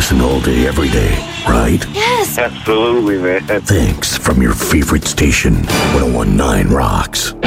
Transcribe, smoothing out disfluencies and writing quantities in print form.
listen all day, every day, right? Yes. Absolutely, man. Thanks from your favorite station, 1019 Rocks.